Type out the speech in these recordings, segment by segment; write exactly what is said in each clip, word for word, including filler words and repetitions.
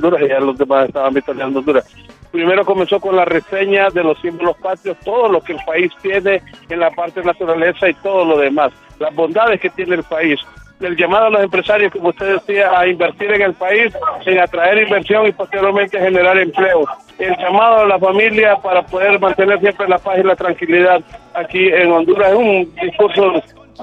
Honduras y ya los demás estaban vitoreando Honduras. Primero comenzó con la reseña de los símbolos patrios, todo lo que el país tiene en la parte de naturaleza y todo lo demás, las bondades que tiene el país. El llamado a los empresarios, como usted decía, a invertir en el país, en atraer inversión y posteriormente generar empleo. El llamado a la familia para poder mantener siempre la paz y la tranquilidad aquí en Honduras. Es un discurso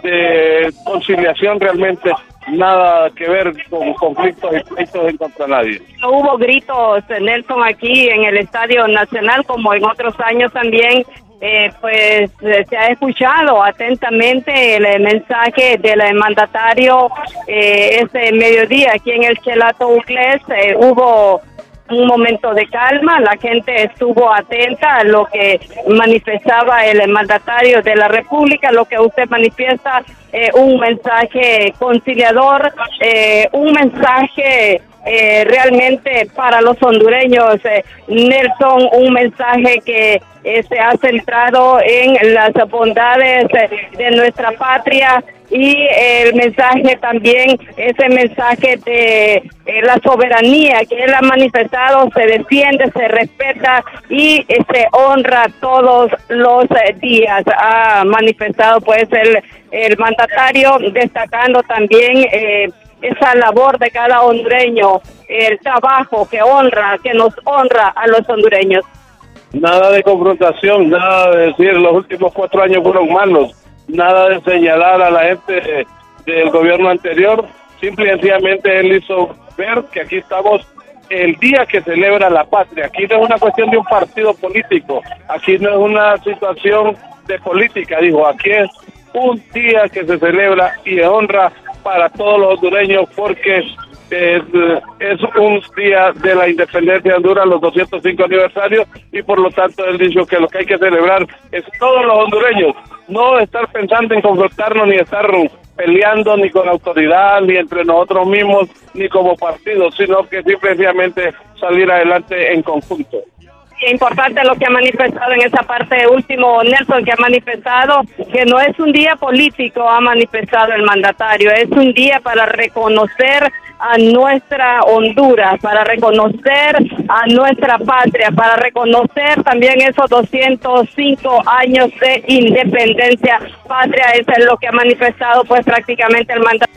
de conciliación realmente, nada que ver con conflictos y pleitos en contra de nadie. No hubo gritos, Nelson, aquí en el Estadio Nacional, como en otros años también. Eh, pues eh, se ha escuchado atentamente el, el mensaje del mandatario eh, este mediodía aquí en el Chelato Uclés. Eh, hubo un momento de calma, la gente estuvo atenta a lo que manifestaba el mandatario de la República, lo que usted manifiesta, eh, un mensaje conciliador, eh, un mensaje eh, realmente para los hondureños, eh, Nelson, un mensaje que eh, se ha centrado en las bondades eh, de nuestra patria, y el mensaje también, ese mensaje de eh, la soberanía que él ha manifestado, se defiende, se respeta y eh, se honra todos los eh, días. Ha manifestado pues el, el mandatario, destacando también eh, esa labor de cada hondureño, el trabajo que honra, que nos honra a los hondureños. Nada de confrontación, nada de decir los últimos cuatro años fueron malos, nada de señalar a la gente del gobierno anterior. Simple y sencillamente él hizo ver que aquí estamos el día que celebra la patria. Aquí no es una cuestión de un partido político, aquí no es una situación de política, dijo, aquí es un día que se celebra y honra para todos los hondureños, porque es, es un día de la independencia de Honduras, los doscientos cinco aniversarios, y por lo tanto él dijo que lo que hay que celebrar es todos los hondureños, no estar pensando en confrontarnos, ni estar peleando ni con autoridad, ni entre nosotros mismos, ni como partido, sino que simplemente salir adelante en conjunto. Es importante lo que ha manifestado en esa parte último, Nelson, que ha manifestado que no es un día político, ha manifestado el mandatario, es un día para reconocer a nuestra Honduras, para reconocer a nuestra patria, para reconocer también esos doscientos cinco años de independencia patria. Eso es lo que ha manifestado pues prácticamente el mandatario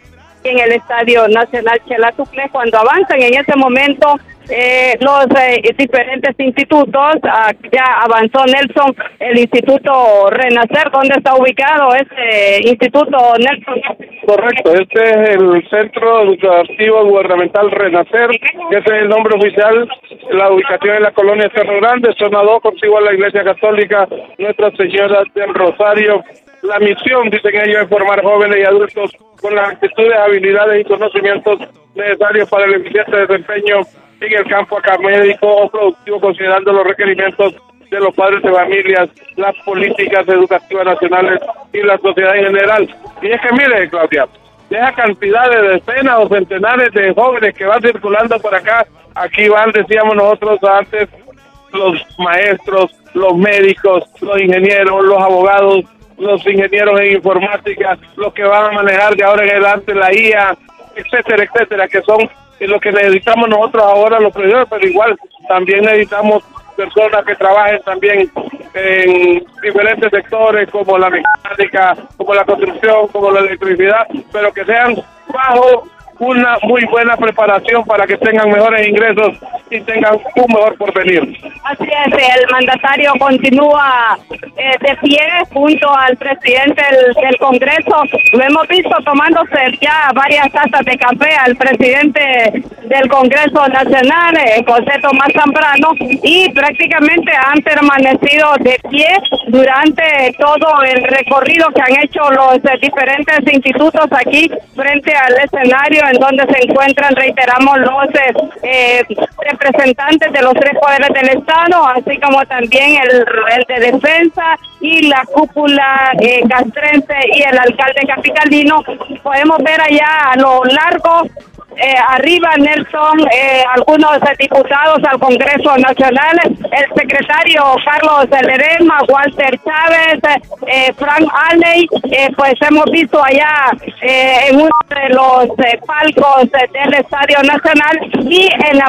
en el Estadio Nacional Chelato Uclés, cuando avanzan en ese momento eh, los eh, diferentes institutos. Ah, ya avanzó Nelson, el Instituto Renacer. ¿Dónde está ubicado ese instituto, Nelson? Correcto, este es el Centro Educativo Gubernamental Renacer, que ese es el nombre oficial. La ubicación en la colonia Cerro Grande, zona dos, consigo a la Iglesia Católica Nuestra Señora del Rosario. La misión, dicen ellos, es formar jóvenes y adultos con las actitudes, habilidades y conocimientos necesarios para el eficiente desempeño en el campo académico o productivo, considerando los requerimientos de los padres de familias, las políticas educativas nacionales y la sociedad en general. Y es que mire, Claudia, de esa cantidad de decenas o centenares de jóvenes que van circulando por acá, aquí van, decíamos nosotros antes, los maestros, los médicos, los ingenieros, los abogados, los ingenieros en informática, los que van a manejar de ahora en adelante la I A, etcétera, etcétera, que son lo que necesitamos nosotros ahora los profesores, pero igual también necesitamos personas que trabajen también en diferentes sectores como la mecánica, como la construcción, como la electricidad, pero que sean bajo una muy buena preparación para que tengan mejores ingresos y tengan un mejor porvenir. Así es, el mandatario continúa eh, de pie junto al presidente del, del Congreso. Lo hemos visto tomándose ya varias tazas de café al presidente del Congreso Nacional, eh, José Tomás Zambrano, y prácticamente han permanecido de pie durante todo el recorrido que han hecho los eh, diferentes institutos aquí frente al escenario en donde se encuentran, reiteramos, los eh, representantes de los tres poderes del Estado, así como también el, el de defensa y la cúpula eh, castrense y el alcalde capitalino. Podemos ver allá a lo largo, eh, arriba, Nelson, eh, algunos eh, diputados al Congreso Nacional, el secretario Carlos Ledesma, Walter Chávez, eh, Frank Alley, eh, pues hemos visto allá eh, en uno de los eh, palcos eh, del Estadio Nacional, y en la